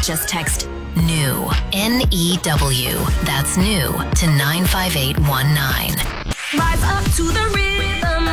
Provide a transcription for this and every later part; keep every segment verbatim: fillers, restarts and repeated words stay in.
Just text NEW, N E W. That's new to nine five eight one nine. Rise up to the rhythm.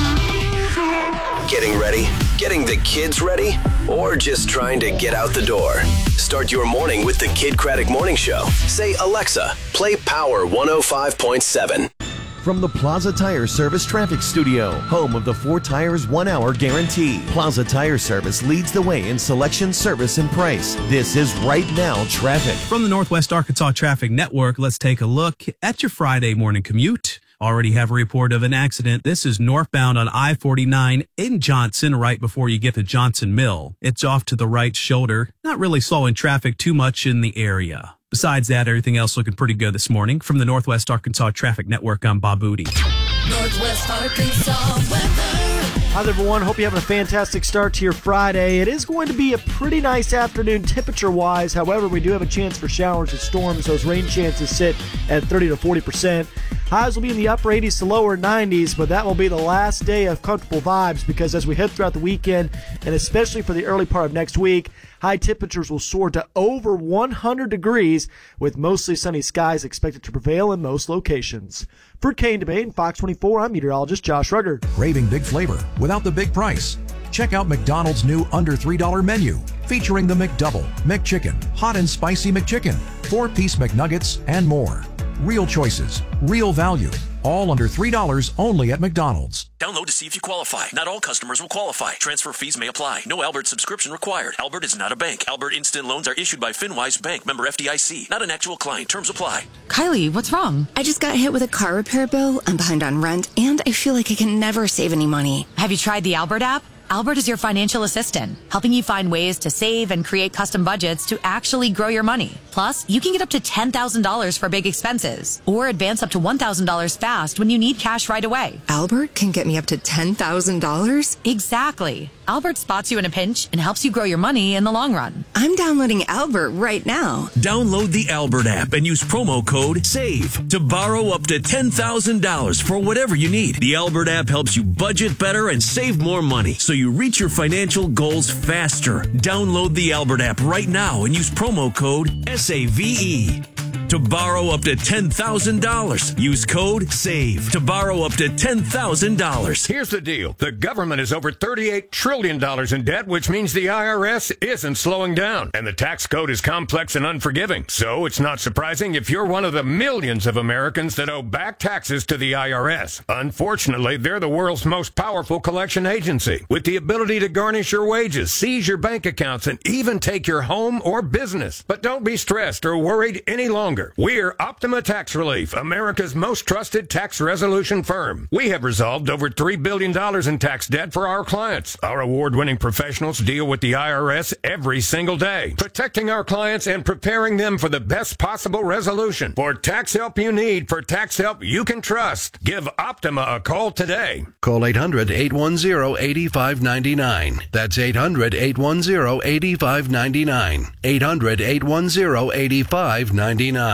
Getting ready? Getting the kids ready? Or just trying to get out the door? Start your morning with the Kid Craddock Morning Show. Say, Alexa, play Power one oh five point seven. From the Plaza Tire Service Traffic Studio, home of the four tires, one hour guarantee. Plaza Tire Service leads the way in selection, service, and price. This is Right Now Traffic. From the Northwest Arkansas Traffic Network, let's take a look at your Friday morning commute. Already have a report of an accident. This is northbound on I forty-nine in Johnson, right before you get to Johnson Mill. It's off to the right shoulder. Not really slowing traffic too much in the area. Besides that, everything else looking pretty good this morning. From the Northwest Arkansas Traffic Network, I'm Bob Booty. Northwest Arkansas weather. Hi there, everyone. Hope you're having a fantastic start to your Friday. It is going to be a pretty nice afternoon temperature-wise. However, we do have a chance for showers and storms. Those rain chances sit at thirty to forty percent. Highs will be in the upper eighties to lower nineties, but that will be the last day of comfortable vibes because as we head throughout the weekend, and especially for the early part of next week, high temperatures will soar to over one hundred degrees with mostly sunny skies expected to prevail in most locations. For K and Debate and Fox twenty-four, I'm meteorologist Josh Ruggard. Craving big flavor without the big price? Check out McDonald's new under three dollar menu featuring the McDouble, McChicken, Hot and Spicy McChicken, four-piece McNuggets, and more. Real choices, real value, all under three dollars only at McDonald's. Download to see if you qualify. Not all customers will qualify. Transfer fees may apply. No Albert subscription required. Albert is not a bank. Albert Instant Loans are issued by FinWise Bank, member F D I C. Not an actual client. Terms apply. Kylie, what's wrong? I just got hit with a car repair bill. I'm behind on rent, and I feel like I can never save any money. Have you tried the Albert app? Albert is your financial assistant, helping you find ways to save and create custom budgets to actually grow your money. Plus, you can get up to ten thousand dollars for big expenses or advance up to one thousand dollars fast when you need cash right away. Albert can get me up to ten thousand dollars? Exactly. Albert spots you in a pinch and helps you grow your money in the long run. I'm downloading Albert right now. Download the Albert app and use promo code SAVE to borrow up to ten thousand dollars for whatever you need. The Albert app helps you budget better and save more money so you reach your financial goals faster. Download the Albert app right now and use promo code S A V E. To borrow up to ten thousand dollars, use code SAVE to borrow up to ten thousand dollars. Here's the deal. The government is over thirty-eight trillion dollars in debt, which means the I R S isn't slowing down. And the tax code is complex and unforgiving. So it's not surprising if you're one of the millions of Americans that owe back taxes to the I R S. Unfortunately, they're the world's most powerful collection agency, with the ability to garnish your wages, seize your bank accounts, and even take your home or business. But don't be stressed or worried any longer. We're Optima Tax Relief, America's most trusted tax resolution firm. We have resolved over three billion dollars in tax debt for our clients. Our award-winning professionals deal with the I R S every single day, protecting our clients and preparing them for the best possible resolution. For tax help you need, for tax help you can trust, give Optima a call today. Call eight hundred, eight one zero, eight five nine nine. That's eight hundred, eight one zero, eight five nine nine. eight hundred, eight one zero, eight five nine nine.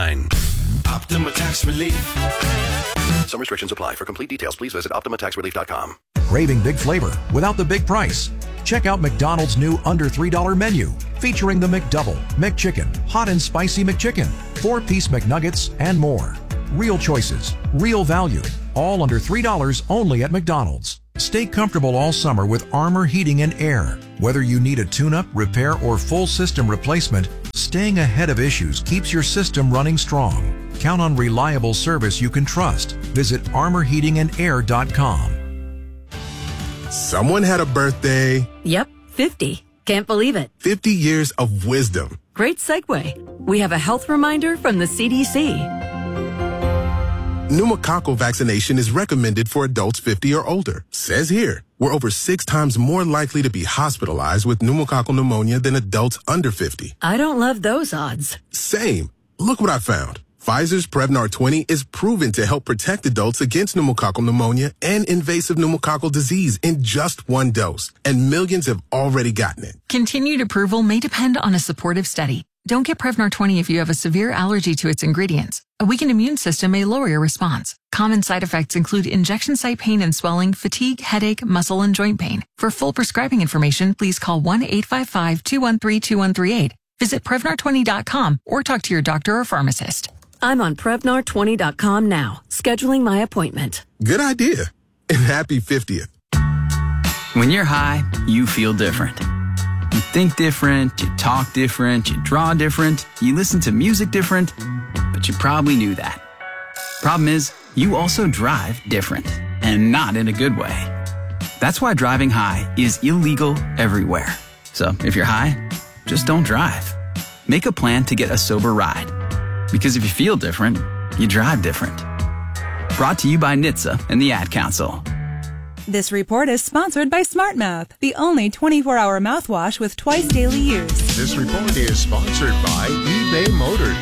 Optima Tax Relief. Some restrictions apply. For complete details, please visit optima tax relief dot com. Craving big flavor without the big price? Check out McDonald's new under three dollar menu featuring the McDouble, McChicken, Hot and Spicy McChicken, four-piece McNuggets, and more. Real choices, real value, all under three dollars only at McDonald's. Stay comfortable all summer with Armor Heating and Air. Whether you need a tune-up, repair, or full system replacement, staying ahead of issues keeps your system running strong. Count on reliable service you can trust. Visit armor heating and air dot com. Someone had a birthday. Yep, fifty. Can't believe it. fifty years of wisdom. Great segue. We have a health reminder from the C D C. Pneumococcal vaccination is recommended for adults fifty or older. Says here, we're over six times more likely to be hospitalized with pneumococcal pneumonia than adults under fifty. I don't love those odds. Same. Look what I found. Pfizer's Prevnar twenty is proven to help protect adults against pneumococcal pneumonia and invasive pneumococcal disease in just one dose. And millions have already gotten it. Continued approval may depend on a supportive study. Don't get Prevnar twenty if you have a severe allergy to its ingredients. A weakened immune system may lower your response. Common side effects include injection site pain and swelling, fatigue, headache, muscle, and joint pain. For full prescribing information, please call one eight five five, two one three, two one three eight. Visit Prevnar twenty dot com or talk to your doctor or pharmacist. I'm on Prevnar twenty dot com now, scheduling my appointment. Good idea. And happy fiftieth. When you're high, you feel different. You think different, you talk different, you draw different, you listen to music different, but you probably knew that. Problem is, you also drive different, and not in a good way. That's why driving high is illegal everywhere. So if you're high, just don't drive. Make a plan to get a sober ride. Because if you feel different, you drive different. Brought to you by N H T S A and the Ad Council. This report is sponsored by SmartMouth, the only twenty-four hour mouthwash with twice daily use. This report is sponsored by eBay Motors.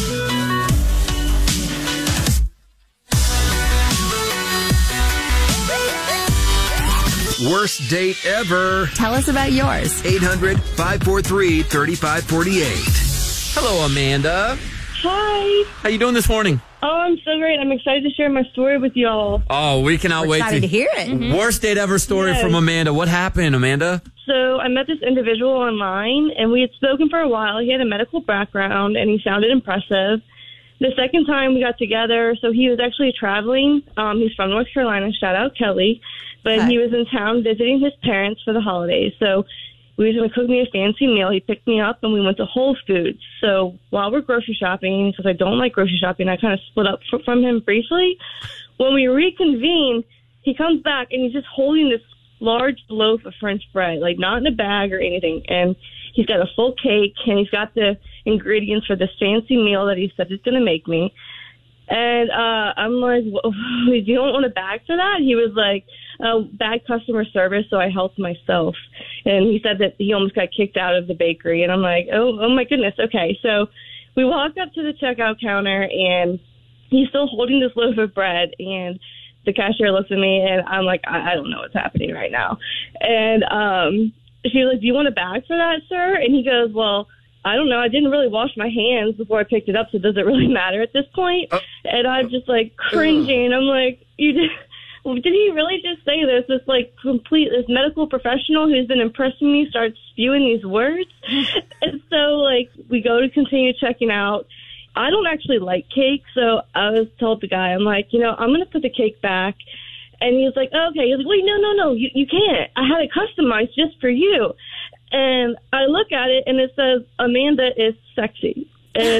Worst date ever. Tell us about yours. eight hundred, five four three, three five four eight. Hello, Amanda. Hi. How you doing this morning? Oh, I'm so great. I'm excited to share my story with y'all. Oh, we cannot We're wait excited to, to hear it. Mhm. Worst date ever story Yes. from Amanda. What happened, Amanda? So I met this individual online, and we had spoken for a while. He had a medical background, and he sounded impressive. The second time we got together, so he was actually traveling. Um, he's from North Carolina. Shout out Kelly. But Hi. he was in town visiting his parents for the holidays. So we was going to cook me a fancy meal. He picked me up, and we went to Whole Foods. So while we're grocery shopping, because I don't like grocery shopping, I kind of split up fr- from him briefly. When we reconvene, he comes back, and he's just holding this large loaf of French bread, like not in a bag or anything. And he's got a full cake, and he's got the ingredients for this fancy meal that he said he's going to make me. And uh, I'm like, well, you don't want a bag for that? He was like, uh, bad customer service, so I helped myself. And he said that he almost got kicked out of the bakery. And I'm like, oh, oh my goodness. Okay. So we walked up to the checkout counter, and he's still holding this loaf of bread. And the cashier looks at me, and I'm like, I, I don't know what's happening right now. And um, she was like, do you want a bag for that, sir? And he goes, well, I don't know. I didn't really wash my hands before I picked it up, so does it really matter at this point? Uh, and I'm just like cringing. I'm like, you did, did he really just say this? This like complete, this medical professional who's been impressing me starts spewing these words. And so like we go to continue checking out. I don't actually like cake, so I was told the guy, I'm like, you know, I'm going to put the cake back. And he was like, oh, okay. He was like, wait, no, no, no, you, you can't. I had it customized just for you. And I look at it, and it says, Amanda is sexy. And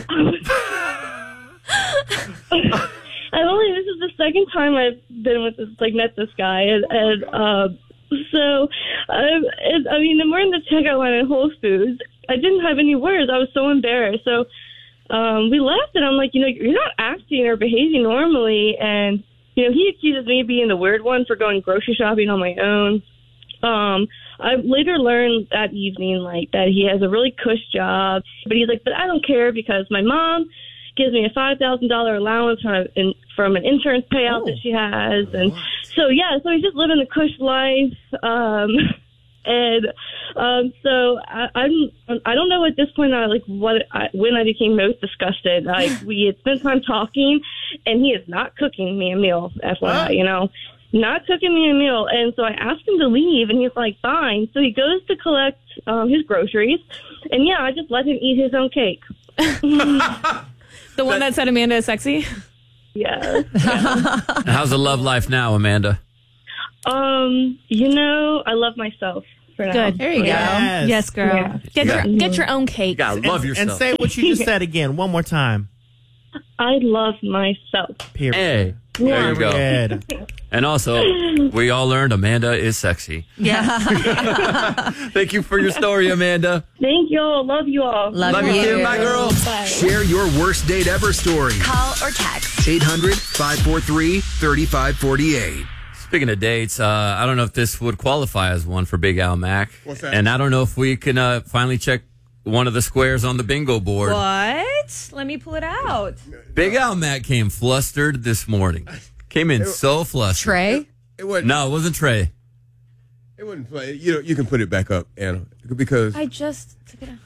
I've only, this is the second time I've been with this, like, met this guy. And, and uh, so, um, and, I mean, we're in the checkout line at Whole Foods. I didn't have any words. I was so embarrassed. So um, we left, and I'm like, you know, you're not acting or behaving normally. And, you know, he accuses me of being the weird one for going grocery shopping on my own. Um, I later learned that evening, like, that he has a really cush job. But he's like, but I don't care because my mom gives me a five thousand dollars allowance from, a, in, from an insurance payout oh. that she has. And so, yeah, so he's just living the cush life. Um, and um, so I, I'm, I don't know at this point, I, like, what I, when I became most disgusted. Like, we had spent time talking, and he is not cooking me a meal, F Y I, you know. Not cooking me a meal. And so I asked him to leave, and he's like, fine. So he goes to collect um, his groceries. And, yeah, I just let him eat his own cake. The one that said Amanda is sexy? Yeah. yeah. How's the love life now, Amanda? Um, you know, I love myself for now. Good. There you Yes. go. Yes, girl. Yeah. Get, Yeah. your, get your own cake. You gotta love and, yourself. And say what you just said again, one more time. I love myself. Period. Hey, there you go. Period. And also, we all learned Amanda is sexy. Yeah. Thank you for your story, Amanda. Thank you all. Love you all. Love, Love you you too, my girl. Bye. Share your worst date ever story. Call or text. eight hundred, five four three, three five four eight. Speaking of dates, uh, I don't know if this would qualify as one for Big Al Mac. What's that? And I don't know if we can uh, finally check one of the squares on the bingo board. What? Let me pull it out. Big Al Mac came flustered this morning. Came in so flustered. Trey? It wasn't. No, it wasn't Trey. It wouldn't play. You know, you can put it back up, Anna, because I just took it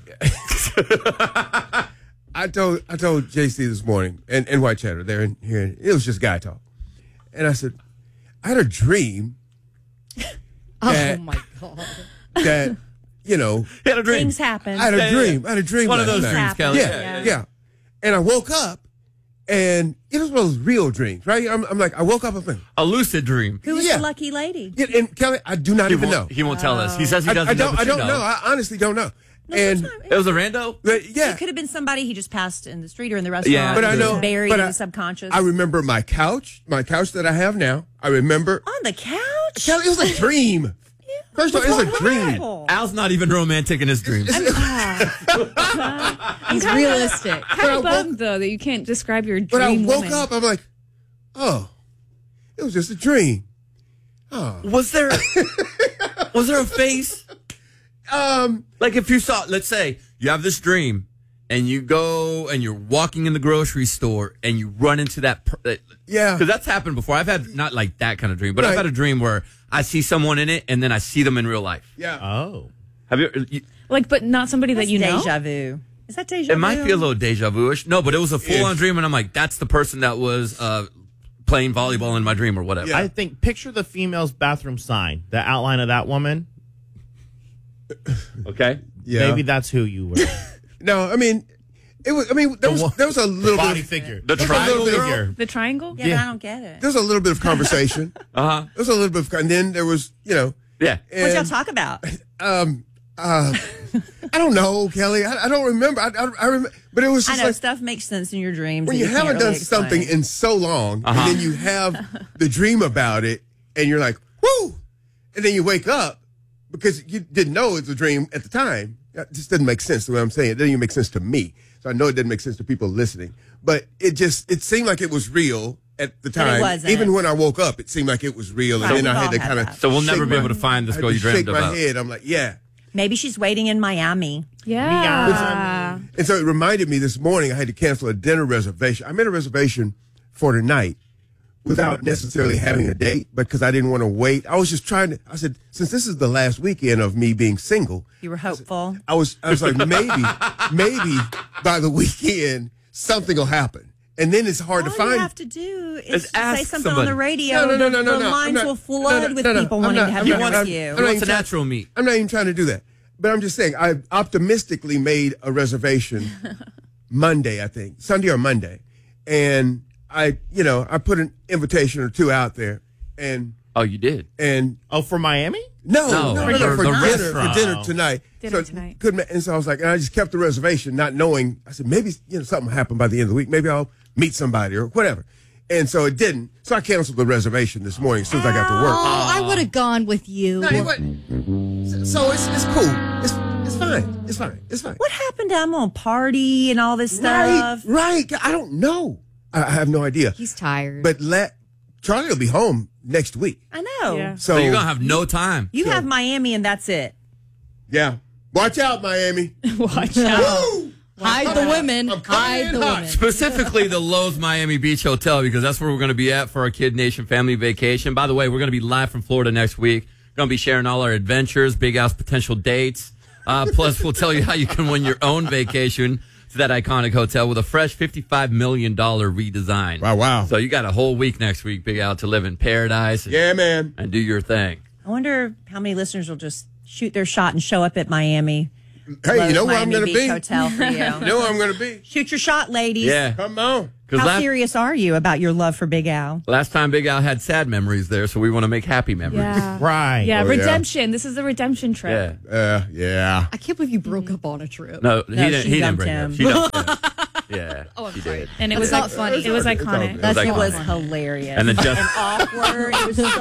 out. I told I told J C this morning and, and White Chatter there in here. It was just guy talk, and I said I had a dream. Oh that, my god! That you know, He had a dream. Things happen. I had a Yeah, yeah, dream. yeah. I had a dream. One of last those night. dreams, Kelly. Yeah, Yeah. yeah, And I woke up, and it was one of those real dreams, right? I'm, I'm like, I woke up and think, A lucid dream. Who was Yeah. the lucky lady? yeah, and Kelly, I do not He even won't, know. he won't tell us. He says he I, doesn't I don't. know. but I don't you know. I honestly don't know. And It was a rando? but, yeah, It could have been somebody he just passed in the street or in the restaurant. Yeah. but I It was know. buried but in I, the subconscious. I remember my couch, my couch that I have now. I remember. On the couch? Kelly, it was a dream. First of all, it was a dream. Al's not even romantic in his dreams. He's realistic. Kind of bummed though that you can't describe your But I dream woke woman. up, I'm like, oh, it was just a dream. Oh. Was there was there a face? Um, like if you saw, let's say you have this dream and you go and you're walking in the grocery store and you run into that. Per- yeah, because that's happened before. I've had not like that kind of dream, but I've Right. had a dream where I see someone in it and then I see them in real life. Yeah. Oh. Have you? you Like, but not somebody That's that you know. deja vu. Is that deja it vu? might be a little deja vu-ish. No, but it was a full-on Ish. dream, and I'm like, that's the person that was uh, playing volleyball in my dream or whatever. I think picture the female's bathroom sign, the outline of that woman. Okay. Yeah. Maybe that's who you were. No, I mean, it was. I mean, there was there was a little body bit of, figure. The there was a triangle little bit of- figure. The triangle? Yeah, but I don't get it. There was a little bit of conversation. Uh huh. There was a little bit of, and then there was, you know, Yeah. What'd y'all and, talk about? um, uh, I don't know, Kelly. I, I don't remember. I, I, I remember, but it was I just know like stuff makes sense in your dreams. when that you can't haven't really done something explain. in so long, Uh-huh. and then you have the dream about it, and you're like, whoo, and then you wake up because you didn't know it was a dream at the time. It just doesn't make sense the way I'm saying it. It doesn't even make sense to me. So I know it doesn't make sense to people listening. But it just, it seemed like it was real at the But it time. wasn't. Even when I woke up, it seemed like it was real. And Right, then I we've had all to had kind of. that. So we'll never be able to find this girl you dreamed shake my about. head. I'm like, yeah. Maybe she's waiting in Miami. Yeah. And so it reminded me this morning I had to cancel a dinner reservation. I made a reservation for tonight without necessarily having a date because I didn't want to wait. I was just trying to, I said, since this is the last weekend of me being single, You were hopeful. I was, I was like, maybe, maybe by the weekend, something will happen. And then it's hard All to find. you have to do is Is say ask something somebody. on the radio. No, no, no, the, no, no, the no. lines I'm not- will no, flood no, with no, no. people I'm wanting not- to have I'm dinner not- with I'm- you. I'm He not wants even a trying- natural meet. I'm not even trying to do that. But I'm just saying, I optimistically made a reservation Monday, I think, Sunday or Monday. And I, you know, I put an invitation or two out there. And, Oh, you did? and, Oh, for Miami? no, No, no, for no, no, the- for the dinner, for restaurant. dinner tonight. Dinner so tonight. Couldn't, ma- and so I was like, and I just kept the reservation, not knowing. I said, maybe, you know, something will happen by the end of the week. Maybe I'll meet somebody or whatever. And so it didn't. So I canceled the reservation this morning as soon as I got to work. Oh, I would have gone with you. No, it wasn't. So it's it's cool. It's it's fine. It's fine. It's fine. What happened to I'm gonna party and all this Right, stuff? right. I don't know. I, I have no idea. He's tired. But let Charlie will be home next week. I know. Yeah. So, So, you're gonna have no time. You have Miami and that's it. yeah. Watch out, Miami. Watch out. Woo! Hide the women. I'm coming Hide in the hot. women. Specifically, the Lowe's Miami Beach Hotel, because that's where we're going to be at for our Kid Nation family vacation. By the way, we're going to be live from Florida next week. Going to be sharing all our adventures, Big Al's potential dates. Uh, plus, we'll tell you how you can win your own vacation to that iconic hotel with a fresh fifty-five million dollars redesign. Wow, wow. So you got a whole week next week, Big Al, to live in paradise and, Yeah, man. and do your thing. I wonder how many listeners will just shoot their shot and show up at Miami. Hey, you Lowe's know where I'm Miami going to Beach be? Hotel for you. You know where I'm going to be? Shoot your shot, ladies. Yeah. Come on. Because How last, serious are you about your love for Big Al? last time Big Al had sad memories there, so we want to make happy memories. Yeah. Right. Yeah, Oh, yeah. redemption. This is the redemption trip. Yeah. Uh, yeah. I can't believe you broke up on a trip. No, he No, didn't. she He didn't dumped bring him. it. She dumped him. Yeah. Oh, I'm she sorry. did. And it That's was not like, funny. It was It's all iconic. good. That like- it was hilarious. And then just- and awkward. It was so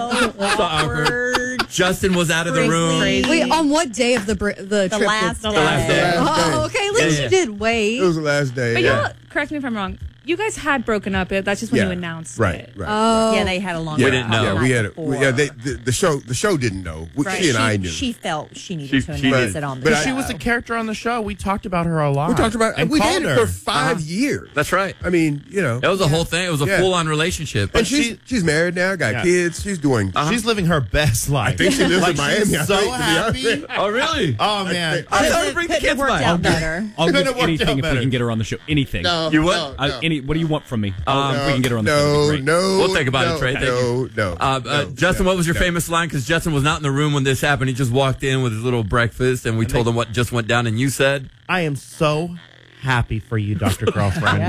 awkward. Justin was out of the room. Crazy. Wait, on what day of the br- the, The trip? last did- day. The last day. Last day. Oh, okay. At least Yeah, you yeah. did wait. It was the last day. But yeah. y'all, correct me if I'm wrong. You guys had broken up. That's just when Yeah. you announced Right, it. right. Oh, Yeah, they had a long. We didn't know. Yeah, we had it. before. Yeah, they, the, the show. The show didn't know. We, Right. She and I she, knew. she felt she needed She- to she announce did. it on the But show. I- She was a character on the show. We talked about her a lot. we talked about. and We called dated her. for five Uh-huh. years. That's right. I mean, you know. It was a whole thing. It was a Yeah. full-on relationship. And she's she's married now. Got Yeah. kids. She's doing. She's living her best life. I think she lives like, in Miami. She's I so think, to be happy. honest. Oh, really? Oh man. I thought we bring the Couldn't have kids worked by. out better. I'll Couldn't give have worked anything out if better. we can get her on the show. Anything. No, You what? no, I, no. any you What do you want from me? Um, if we can get her on the no, phone. that'd be great. no, We'll think about no, it, Trey. Thank no, you. no, Uh, uh, no, Justin, no, what was your no. famous line? Because Justin was not in the room when this happened. He just walked in with his little breakfast, and we told him what just went down, and you said, I am so happy for you, Doctor Girlfriend.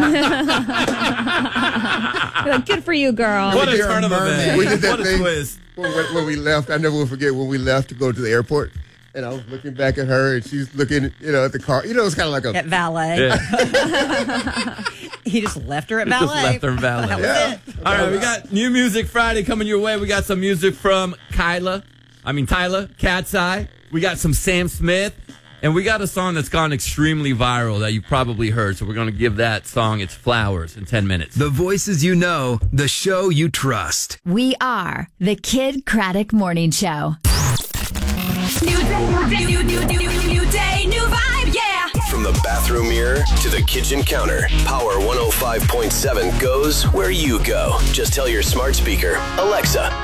Like, good for you, girl. what a You're a turn of events. We did that What a thing twist. when, when- when we left. I never will forget when we left to go to the airport, and I was looking back at her, and she's looking, you know, at the car. You know, it's kind of like a At valet. Yeah. He just left her at Just valet. left her valet. That was Yeah. it. All right, we got New Music Friday coming your way. We got some music from Kyla. I mean, Tyler, Cat's Eye. We got some Sam Smith. And we got a song that's gone extremely viral that you've probably heard. So we're going to give that song its flowers in ten minutes. The voices you know, the show you trust. We are the Kid Craddock Morning Show. New day, new, new, new, new, new day, new vibe, yeah. From the bathroom mirror to the kitchen counter, Power one oh five point seven goes where you go. Just tell your smart speaker, Alexa,